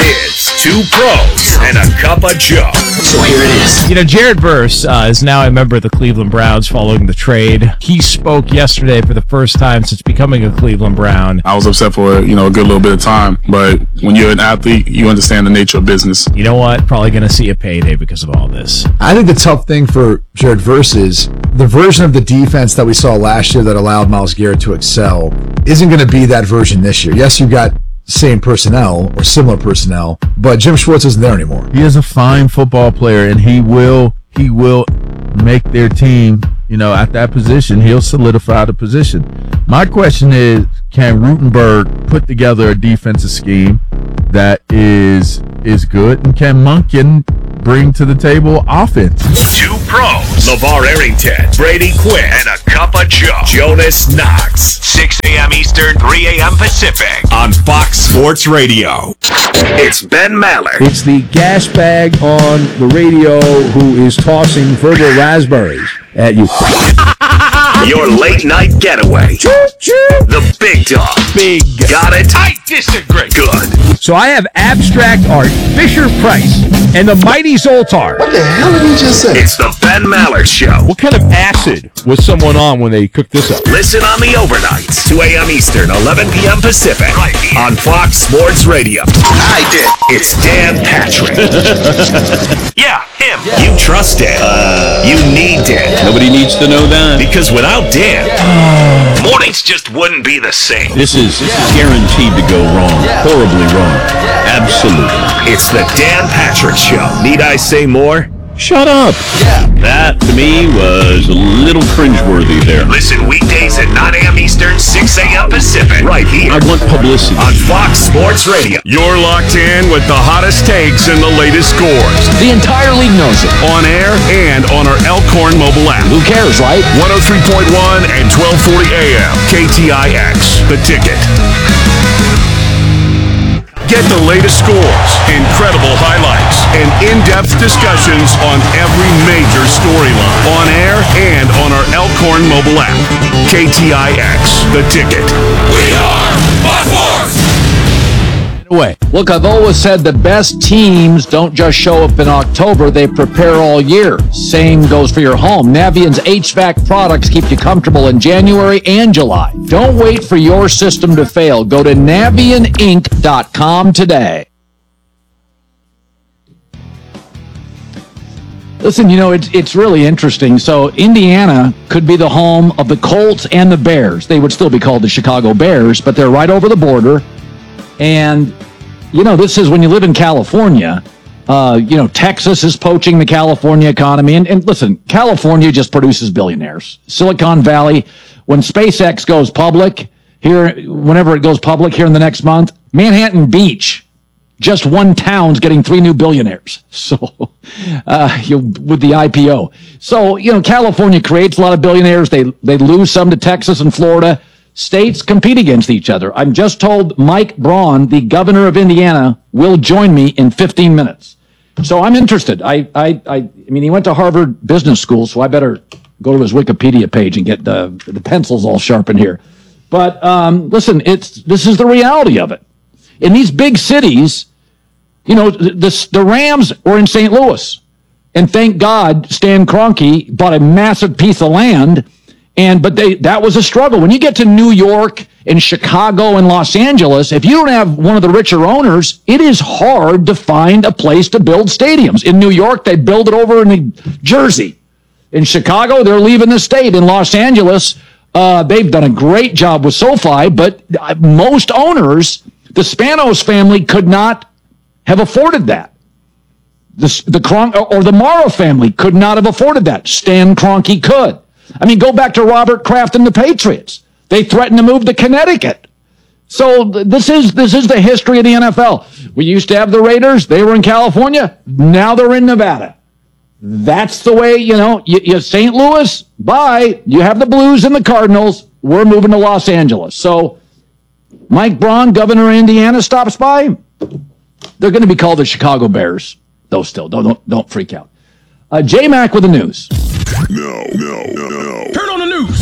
two pros, and a cup of Joe. So here it is. You know, Jared Verse uh, is now a member of the Cleveland Browns following the trade. He spoke yesterday for the first time since becoming a Cleveland Brown. I was upset for, you know, a good little bit of time, but when you're an athlete, you understand the nature of business. You know what? Probably going to see a payday because of all this. I think the tough thing for Jared Verse is the version of the defense that we saw last year that allowed Myles Garrett to excel isn't going to be that version this year. Yes, you've got same personnel or similar personnel, but Jim Schwartz isn't there anymore. He is a fine football player, and he will he will make their team, you know, at that position. He'll solidify the position. My question is, can Rutenberg put together a defensive scheme that is is good, and can Monken bring to the table offense? Two pros, LeVar Arrington, Brady Quinn, and a cup of Joe, Jonas Knox. six a.m. Eastern, three a.m. Pacific on Fox Sports Radio. It's Ben Maller. It's the gas bag on the radio who is tossing verbal raspberries at you. Your late night getaway. The big dog. Big. Got it? I disagree. Good. So I have abstract art, Fisher Price, and the mighty Zoltar. What the hell did he just say? It's the Ben Maller Show. What kind of acid was someone on when they cooked this up? Listen on the overnights, two a.m. Eastern, eleven p.m. Pacific, right here on Fox Sports Radio. I did. It's Dan Patrick. Yeah, him. Yeah. You trust Dan. Uh, you need Dan. Nobody needs to know that. Because without Dan, mornings just wouldn't be the same. This is, this is guaranteed to go wrong. Horribly wrong. Absolutely. It's the Dan Patrick Show. Need I say more? Shut up. Yeah. That, to me, was a little cringeworthy there. Listen weekdays at nine a.m. Eastern, six a.m. Pacific. Right here. I want publicity. On Fox Sports Radio. You're locked in with the hottest takes and the latest scores. The entire league knows it. On air and on our Elkhorn mobile app. Who cares, right? one oh three point one and twelve forty A M. K T I X. The Ticket. Get the latest scores, incredible highlights, and in-depth discussions on every major storyline. On air and on our Elkhorn mobile app. K T I X, The Ticket. We are Fox Sports! Way. Look, I've always said the best teams don't just show up in October, they prepare all year. Same goes for your home. Navient's H V A C products keep you comfortable in January and July. Don't wait for your system to fail. Go to Navient Inc dot com today. Listen, you know, it's it's really interesting. So Indiana could be the home of the Colts and the Bears. They would still be called the Chicago Bears, but they're right over the border. And, you know, this is when you live in California, uh, you know, Texas is poaching the California economy. And, and listen, California just produces billionaires. Silicon Valley, when SpaceX goes public here, whenever it goes public here in the next month, Manhattan Beach, just one town's getting three new billionaires. So, uh, you, with the I P O. So, you know, California creates a lot of billionaires. They, they lose some to Texas and Florida. States compete against each other. I'm just told Mike Braun, the governor of Indiana, will join me in fifteen minutes. So I'm interested. I, I, I, I mean, he went to Harvard Business School, so I better go to his Wikipedia page and get the, the pencils all sharpened here. But um, listen, it's this is the reality of it. In these big cities, you know, the, the Rams were in Saint Louis. And thank God Stan Kroenke bought a massive piece of land. And but they that was a struggle. When you get to New York and Chicago and Los Angeles, if you don't have one of the richer owners, it is hard to find a place to build stadiums. In New York, they build it over in New Jersey. In Chicago, they're leaving the state. In Los Angeles, uh, they've done a great job with SoFi, but most owners, the Spanos family could not have afforded that. The, the Kron- or the Morrow family could not have afforded that. Stan Kroenke could. I mean, go back to Robert Kraft and the Patriots. They threatened to move to Connecticut. So this is this is the history of the N F L. We used to have the Raiders. They were in California. Now they're in Nevada. That's the way, you know, you, you Saint Louis, bye. You have the Blues and the Cardinals. We're moving to Los Angeles. So Mike Braun, governor of Indiana, stops by. They're going to be called the Chicago Bears, though still. Don't, don't, don't freak out. Uh, J-Mac with the news. No, no, no, no. Turn on the news.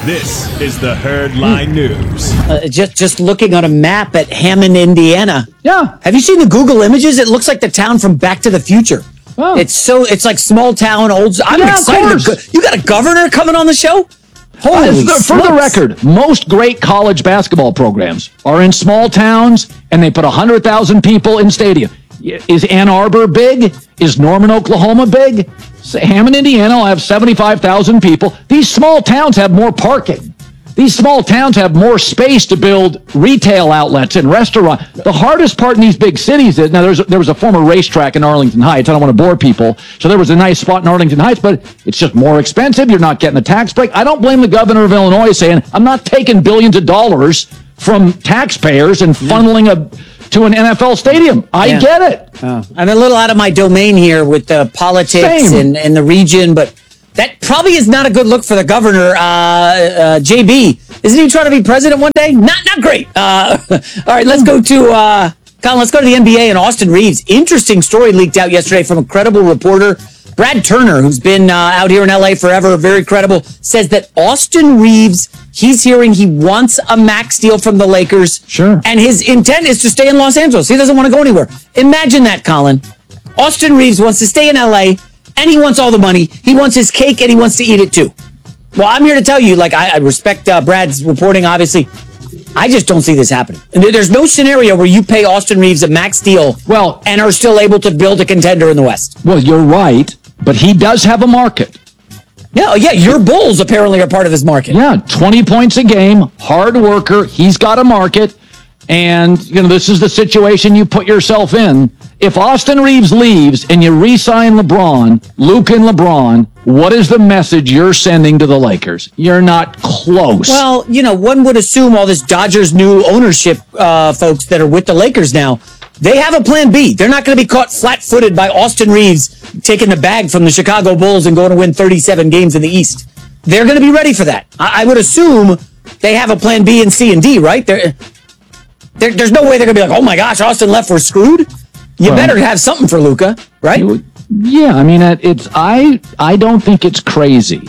This is the Herd Line News. Uh, just just looking on a map at Hammond, Indiana. Yeah. Have you seen the Google images? It looks like the town from Back to the Future. Oh. It's so it's like small town, old. I'm Yeah, of excited. To course. go- you got a governor coming on the show? Holy Uh, for, for the smokes. record, most great college basketball programs are in small towns, and they put one hundred thousand people in stadium. Is Ann Arbor big? Is Norman, Oklahoma big? S- Hammond, Indiana will have seventy-five thousand people. These small towns have more parking. These small towns have more space to build retail outlets and restaurants. The hardest part in these big cities is, now there's, there was a former racetrack in Arlington Heights. I don't want to bore people. So there was a nice spot in Arlington Heights, but it's just more expensive. You're not getting the tax break. I don't blame the governor of Illinois saying, I'm not taking billions of dollars from taxpayers and funneling a to an N F L stadium. I Yeah. get it. Oh. I'm a little out of my domain here with the politics Same. and, and the region, but that probably is not a good look for the governor. Uh, uh, J B, isn't he trying to be president one day? Not not great. Uh, all right, let's go to uh, Colin. Let's go to the N B A and Austin Reeves. Interesting story leaked out yesterday from a credible reporter. Brad Turner, who's been uh, out here in L A forever, very credible, says that Austin Reeves, he's hearing he wants a max deal from the Lakers. Sure. And his intent is to stay in Los Angeles. He doesn't want to go anywhere. Imagine that, Colin. Austin Reeves wants to stay in L A, and he wants all the money. He wants his cake, and he wants to eat it too. Well, I'm here to tell you, like, I, I respect uh, Brad's reporting, obviously. I just don't see this happening. And there- there's no scenario where you pay Austin Reeves a max deal Well, and are still able to build a contender in the West. well, you're right, but he does have a market. Yeah, oh, yeah, your Bulls apparently are part of his market. Yeah, twenty points a game, hard worker. He's got a market. And, you know, this is the situation you put yourself in. If Austin Reeves leaves and you re-sign LeBron, Luke and LeBron, what is the message you're sending to the Lakers? You're not close. Well, you know, one would assume all this Dodgers new ownership uh, folks that are with the Lakers now, they have a plan B. They're not going to be caught flat-footed by Austin Reeves taking the bag from the Chicago Bulls and going to win thirty-seven games in the East. They're going to be ready for that. I, I would assume they have a plan B and C and D, right? They're, they're, there's no way they're going to be like, oh my gosh, Austin left, we're screwed. You Well, better have something for Luka, right? Yeah, I mean, it- it's I I don't think it's crazy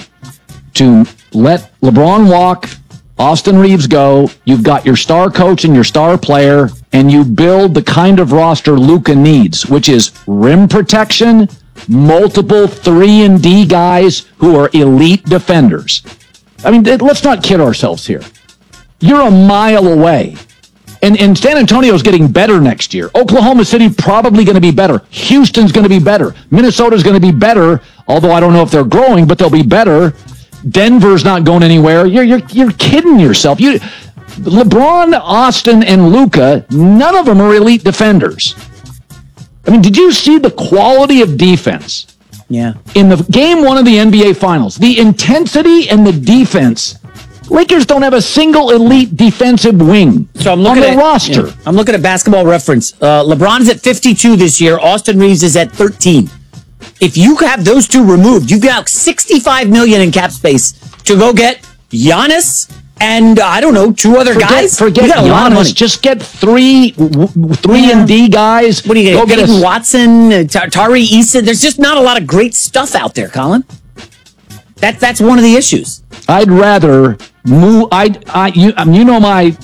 to let LeBron walk, Austin Reeves go. You've got your star coach and your star player, and you build the kind of roster Luka needs, which is rim protection, multiple three and D guys who are elite defenders. I mean, th- let's not kid ourselves here. You're a mile away. And, and San Antonio's getting better next year. Oklahoma City probably going to be better. Houston's going to be better. Minnesota's going to be better, although I don't know if they're growing, but they'll be better. Denver's not going anywhere. You're you're you're kidding yourself. You, LeBron, Austin, and Luka, none of them are elite defenders. I mean, did you see the quality of defense? Yeah. In the game one of the N B A Finals, the intensity and the defense. Lakers don't have a single elite defensive wing So I'm looking on the at roster. yeah, I'm looking at Basketball Reference. Uh, LeBron's at fifty-two this year. Austin Reeves is at thirteen. If you have those two removed, you've got sixty-five million in cap space to go get Giannis and uh, I don't know two other Forget, guys. forget you got a lot of money. Giannis. Just get three, w- three Yeah. and D guys. What do you Go get? get Peyton a- Watson, uh, Ta- Tari Eason. There's just not a lot of great stuff out there, Colin. That that's one of the issues. I'd rather move. I, I, you, um, you know, my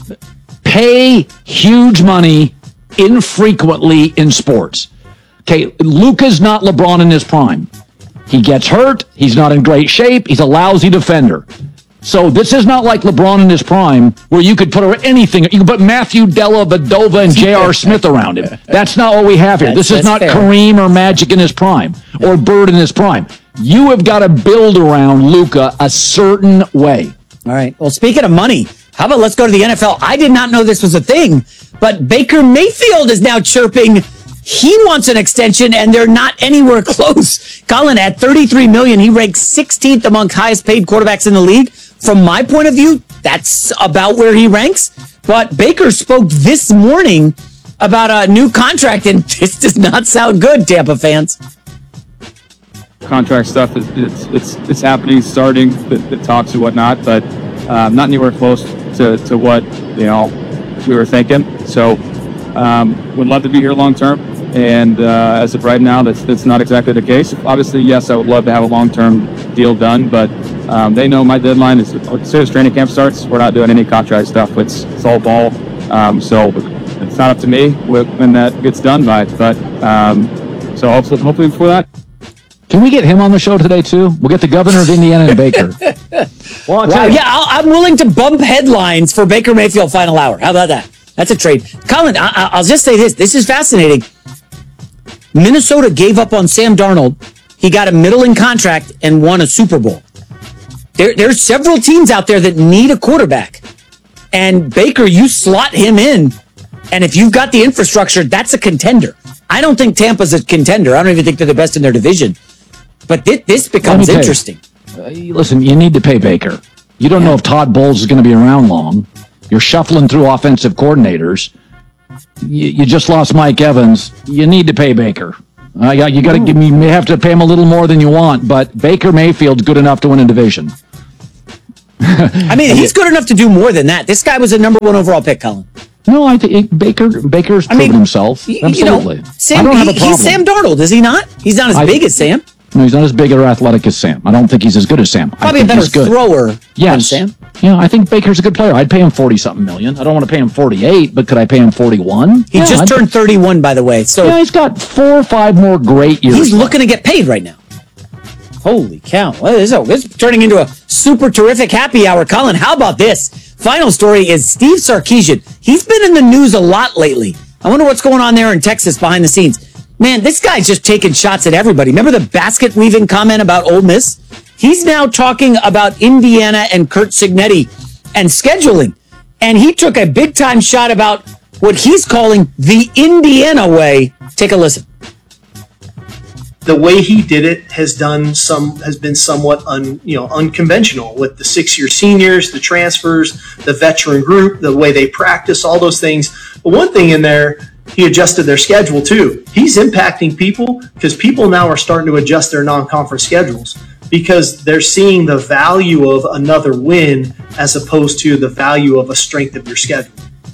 pay huge money infrequently in sports. Okay, Luka's not LeBron in his prime. He gets hurt. He's not in great shape. He's a lousy defender. So this is not like LeBron in his prime, where you could put anything. You can put Matthew Della Vedova and J R. Smith around him. That's not what we have here. That's- This is not that's fair. Kareem or Magic in his prime, or Bird in his prime. You have got to build around Luka a certain way. All right. Well, speaking of money, how about let's go to the N F L? I did not know this was a thing, but Baker Mayfield is now chirping he wants an extension, and they're not anywhere close. Colin, at thirty-three million dollars, he ranks sixteenth among highest paid quarterbacks in the league. From my point of view, that's about where he ranks. But Baker spoke this morning about a new contract, and this does not sound good, Tampa fans. Contract stuff is it's it's, it's happening, starting the, the talks and whatnot, but um, not anywhere close to, to what you know we were thinking. So um, would love to be here long term, and uh, as of right now, that's that's not exactly the case. Obviously, yes, I would love to have a long term deal done, but Um, they know my deadline is as soon as training camp starts. We're not doing any contract stuff. It's, it's all ball. Um, so it's not up to me when that gets done by. But um, so hopefully, hopefully before that. Can we get him on the show today too? We'll get the governor of Indiana and Baker. Well, wow, yeah, I'll, I'm willing to bump headlines for Baker Mayfield final hour. How about that? That's a trade. Colin, I, I'll just say this. This is fascinating. Minnesota gave up on Sam Darnold. He got a middling contract and won a Super Bowl. There, there's several teams out there that need a quarterback. And Baker, you slot him in. And if you've got the infrastructure, that's a contender. I don't think Tampa's a contender. I don't even think they're the best in their division. But th- this becomes interesting. You, uh, listen, you need to pay Baker. You don't yeah. know if Todd Bowles is going to be around long. You're shuffling through offensive coordinators. You, you just lost Mike Evans. You need to pay Baker. Uh, you you got to give me. You may have to pay him a little more than you want, but Baker Mayfield's good enough to win a division. I mean, he's good enough to do more than that. This guy was a number one overall pick, Colin. No, I think Baker Baker's proven I mean, himself. Absolutely. You know, Sam, I don't have a problem. He's Sam Darnold, is he not? He's not as I, big as Sam. No, he's not as big or athletic as Sam. I don't think he's as good as Sam. Probably a better thrower yes. than Sam. Yeah, I think Baker's a good player. I'd pay him forty something million. I don't want to pay him forty-eight, but could I pay him forty-one? He yeah, just I'd turned thirty-one, by the way. So yeah, he's got four or five more great years. He's left. looking to get paid right now. Holy cow. Well, this, is, this is turning into a super terrific happy hour. Colin, how about this? Final story is Steve Sarkisian. He's been in the news a lot lately. I wonder what's going on there in Texas behind the scenes. Man, this guy's just taking shots at everybody. Remember the basket weaving comment about Ole Miss? He's now talking about Indiana and Curt Cignetti and scheduling. And he took a big time shot about what he's calling the Indiana way. Take a listen. The way he did it has done some has been somewhat un, you know unconventional with the six-year seniors, the transfers, the veteran group, the way they practice, all those things. But one thing in there, he adjusted their schedule too. He's impacting people because people now are starting to adjust their non-conference schedules because they're seeing the value of another win as opposed to the value of a strength of your schedule.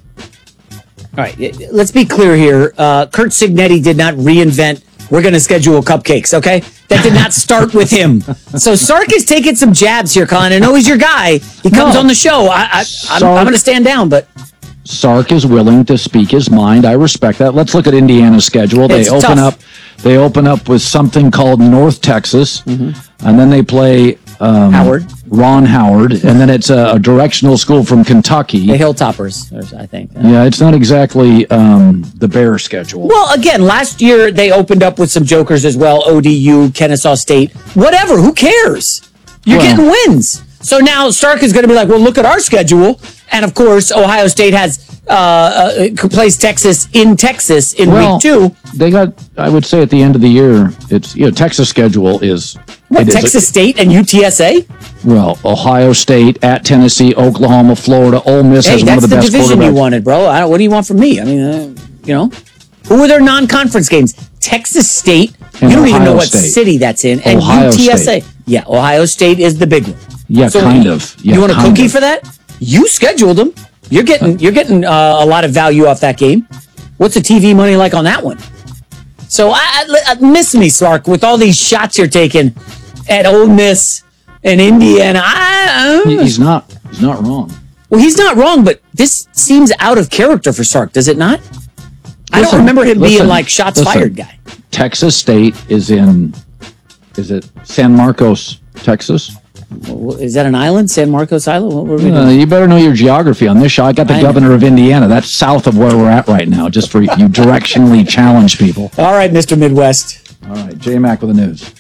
All right, let's be clear here. Uh, Curt Cignetti did not reinvent we're going to schedule cupcakes, okay? That did not start with him. So Sark is taking some jabs here, Colin. I know he's your guy. He comes no. on the show. I, I, I'm, I'm going to stand down, but... Sark is willing to speak his mind. I respect that. Let's look at Indiana's schedule. They it's open tough. up. They open up with something called North Texas, mm-hmm. and then they play um, Howard, Ron Howard, and then it's a, a directional school from Kentucky, the Hilltoppers, I think. Yeah, it's not exactly um, the Bear schedule. Well, again, last year they opened up with some jokers as well. O D U, Kennesaw State, whatever. Who cares? You're well, getting wins. So now Stark is going to be like, well, look at our schedule. And, of course, Ohio State has uh, uh, plays Texas in Texas in well, week two. They got, I would say, at the end of the year, it's you know, Texas schedule is what it Texas is, State and U T S A. Well, Ohio State at Tennessee, Oklahoma, Florida, Ole Miss hey, has one of the, the best quarterbacks. That's the division you wanted, bro. I don't, what do you want from me? I mean, uh, you know, who are their non-conference games? Texas State. And you don't Ohio even know what State. city that's in, and Ohio U T S A. State. Yeah, Ohio State is the big one. Yeah, so kind of. Yeah, you want a kind cookie of. for that? You scheduled them. You're getting you're getting uh, a lot of value off that game. What's the T V money like on that one? So I, I, I miss me, Sark, with all these shots you're taking at Ole Miss and Indiana. I, I, he's not. He's not wrong. Well, he's not wrong, but this seems out of character for Sark, does it not? I Listen, don't remember him listen, being like shots listen. fired guy. Texas State is in. Is it San Marcos, Texas? Is that an island? San Marcos Island? What were we uh, doing? you better know your geography on this show. I got the I governor know. of Indiana. That's south of where we're at right now, just for you directionally challenge people. All right, Mister Midwest. All right, J-Mac with the news.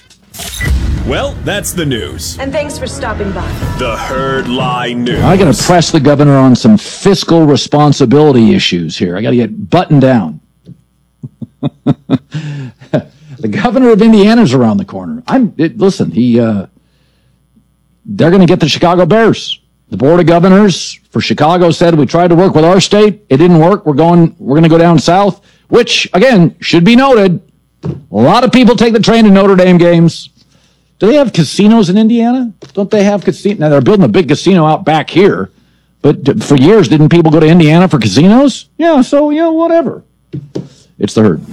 Well, that's the news. And thanks for stopping by. The Herd Lie News. I got to press the governor on some fiscal responsibility issues here. I got to get buttoned down. The governor of Indiana's around the corner. I'm it, listen. He, uh, they're going to get the Chicago Bears. The board of governors for Chicago said we tried to work with our state. It didn't work. We're going. We're going to go down south. Which again should be noted. A lot of people take the train to Notre Dame games. Do they have casinos in Indiana? Don't they have casinos? Now they're building a big casino out back here. But for years, didn't people go to Indiana for casinos? Yeah. So you know, whatever. It's the Herd.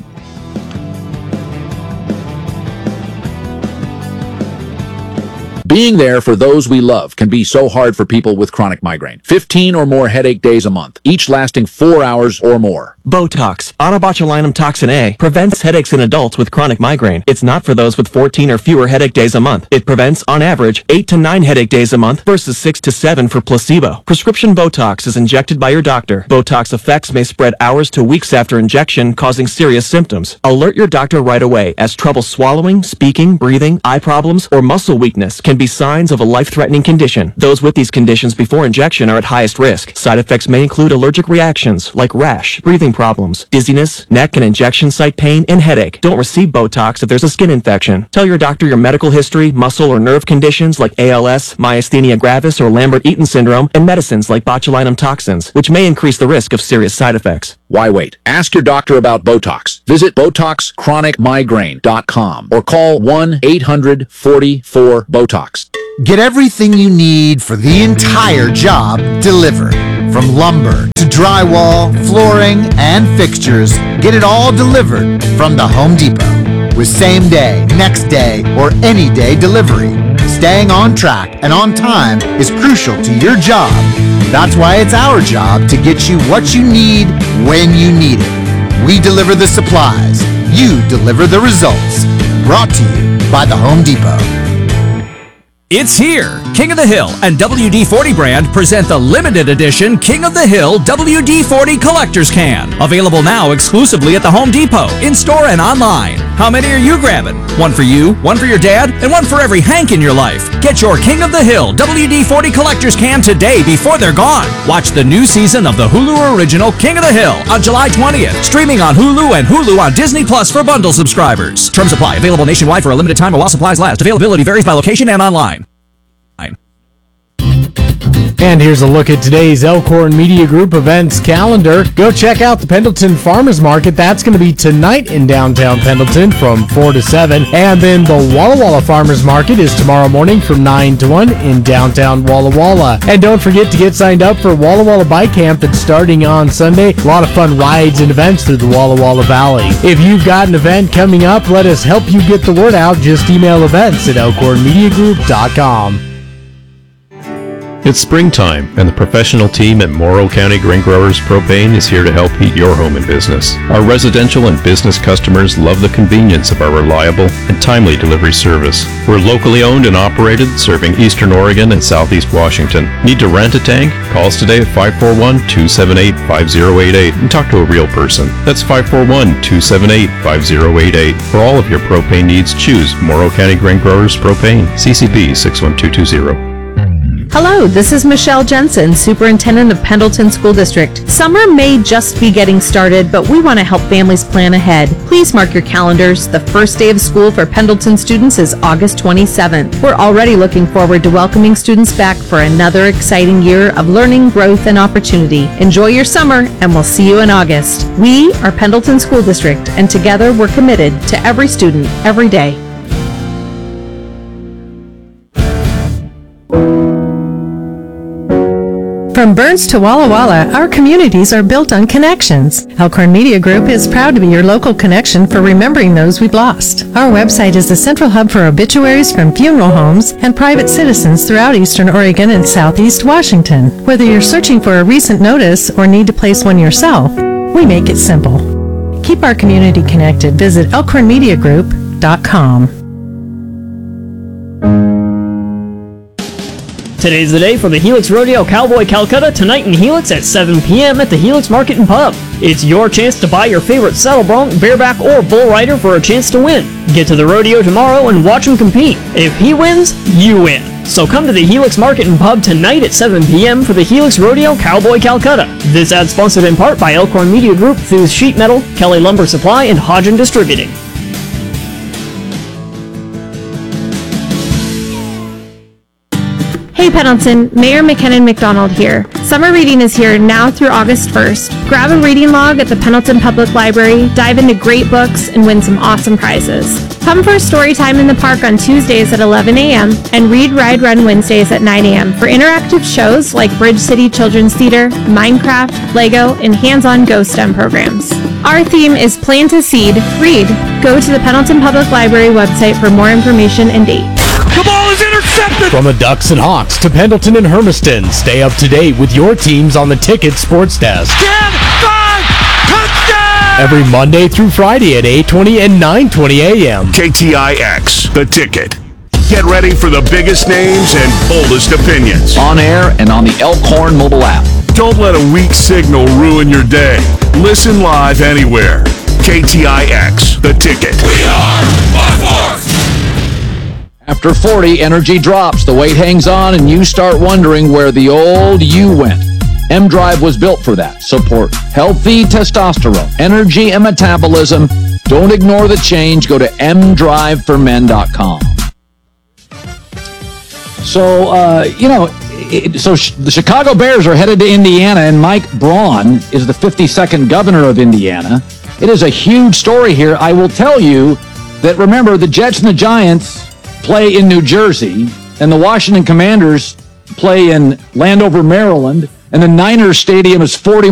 Being there for those we love can be so hard for people with chronic migraine. fifteen or more headache days a month, each lasting four hours or more. Botox, onabotulinum toxin A, prevents headaches in adults with chronic migraine. It's not for those with fourteen or fewer headache days a month. It prevents, on average, eight to nine headache days a month versus six to seven for placebo. Prescription Botox is injected by your doctor. Botox effects may spread hours to weeks after injection, causing serious symptoms. Alert your doctor right away, as trouble swallowing, speaking, breathing, eye problems, or muscle weakness can be signs of a life-threatening condition. Those with these conditions before injection are at highest risk. Side effects may include allergic reactions like rash, breathing problems, dizziness, neck and injection site pain, and headache. Don't receive Botox if there's a skin infection. Tell your doctor your medical history, muscle or nerve conditions like A L S, myasthenia gravis, or Lambert-Eaton syndrome, and medicines like botulinum toxins, which may increase the risk of serious side effects. Why wait? Ask your doctor about Botox. Visit Botox Chronic Migraine dot com or call one eight hundred forty-four BOTOX. Get everything you need for the entire job delivered. From lumber to drywall, flooring, and fixtures, get it all delivered from the Home Depot. With same day, next day, or any day delivery. Staying on track and on time is crucial to your job. That's why it's our job to get you what you need when you need it. We deliver the supplies. You deliver the results. Brought to you by the Home Depot. It's here! King of the Hill and W D forty brand present the limited edition King of the Hill W D forty Collector's Can. Available now exclusively at the Home Depot, in-store and online. How many are you grabbing? One for you, one for your dad, and one for every Hank in your life. Get your King of the Hill W D forty Collector's Can today before they're gone. Watch the new season of the Hulu original King of the Hill on July twentieth. Streaming on Hulu and Hulu on Disney Plus for bundle subscribers. Terms apply. Available nationwide for a limited time while supplies last. Availability varies by location and online. And here's a look at today's Elkhorn Media Group events calendar. Go check out the Pendleton Farmers Market. That's going to be tonight in downtown Pendleton from four to seven. And then the Walla Walla Farmers Market is tomorrow morning from nine to one in downtown Walla Walla. And don't forget to get signed up for Walla Walla Bike Camp that's starting on Sunday. A lot of fun rides and events through the Walla Walla Valley. If you've got an event coming up, let us help you get the word out. Just email events at elkhorn media group dot com. It's springtime, and the professional team at Morrow County Grain Growers Propane is here to help heat your home and business. Our residential and business customers love the convenience of our reliable and timely delivery service. We're locally owned and operated, serving Eastern Oregon and Southeast Washington. Need to rent a tank? Call us today at five four one, two seven eight, five zero eight eight and talk to a real person. That's five four one, two seven eight, five zero eight eight. For all of your propane needs, choose Morrow County Grain Growers Propane, C C P six one two two zero. Hello, this is Michelle Jensen, Superintendent of Pendleton School District. Summer may just be getting started, but we want to help families plan ahead. Please mark your calendars. The first day of school for Pendleton students is August twenty-seventh. We're already looking forward to welcoming students back for another exciting year of learning, growth, and opportunity. Enjoy your summer, and we'll see you in August. We are Pendleton School District, and together we're committed to every student, every day. From Burns to Walla Walla, our communities are built on connections. Elkhorn Media Group is proud to be your local connection for remembering those we've lost. Our website is the central hub for obituaries from funeral homes and private citizens throughout Eastern Oregon and Southeast Washington. Whether you're searching for a recent notice or need to place one yourself, we make it simple. Keep our community connected. Visit elkhorn media group dot com. Today's the day for the Helix Rodeo Cowboy Calcutta, tonight in Helix at seven p.m. at the Helix Market and Pub. It's your chance to buy your favorite saddle bronc, bareback, or bull rider for a chance to win. Get to the rodeo tomorrow and watch him compete. If he wins, you win. So come to the Helix Market and Pub tonight at seven p.m. for the Helix Rodeo Cowboy Calcutta. This ad sponsored in part by Elkhorn Media Group, Thews Sheet Metal, Kelly Lumber Supply, and Hodgen Distributing. Hey Pendleton, Mayor McKinnon McDonald here. Summer reading is here now through August first. Grab a reading log at the Pendleton Public Library, dive into great books, and win some awesome prizes. Come for story time in the park on Tuesdays at eleven a.m. and Read, Ride, Run Wednesdays at nine a.m. for interactive shows like Bridge City Children's Theater, Minecraft, Lego, and hands-on Go STEM programs. Our theme is Plant a Seed, Read. Go to the Pendleton Public Library website for more information and dates. The ball is intercepted. From the Ducks and Hawks to Pendleton and Hermiston, stay up to date with your teams on the Ticket Sports Desk. ten five, touchdown! Every Monday through Friday at eight twenty and nine twenty a.m. K T I X, The Ticket. Get ready for the biggest names and boldest opinions. On air and on the Elkhorn mobile app. Don't let a weak signal ruin your day. Listen live anywhere. K T I X, The Ticket. We are by force. After forty, energy drops, the weight hangs on, and you start wondering where the old you went. M-Drive was built for that. Support healthy testosterone, energy, and metabolism. Don't ignore the change. Go to m drive for men dot com. So, uh, you know, it, so sh- the Chicago Bears are headed to Indiana, and Mike Braun is the fifty-second governor of Indiana. It is a huge story here. I will tell you that, remember, the Jets and the Giants play in New Jersey, and the Washington Commanders play in Landover, Maryland, and the Niners Stadium is forty